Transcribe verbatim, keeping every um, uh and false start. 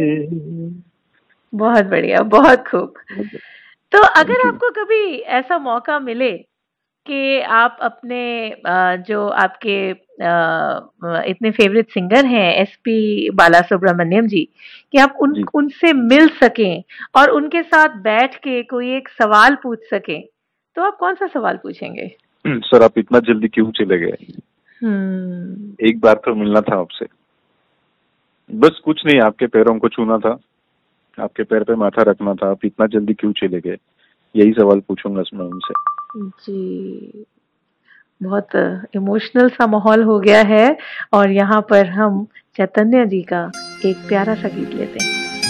बहुत बढ़िया, बहुत खूब। तो अगर आपको कभी ऐसा मौका मिले कि आप अपने अ, जो आपके अ, इतने फेवरेट सिंगर हैं एसपी बालासुब्रमण्यम जी, कि आप उन जी। उनसे मिल सकें और उनके साथ बैठ के कोई एक सवाल पूछ सकें, तो आप कौन सा सवाल पूछेंगे? सर आप इतना जल्दी क्यों चले गए? हम्म। एक बार तो मिलना था आपसे, बस कुछ नहीं, आपके पैरों को छूना था, आपके पैर पे माथा रखना था, आप इतना जल्दी क्यों चले गए, यही सवाल पूछूंगा मैं उनसे। जी, बहुत इमोशनल सा माहौल हो गया है और यहाँ पर हम चैतन्य जी का एक प्यारा सा गीत लेते हैं।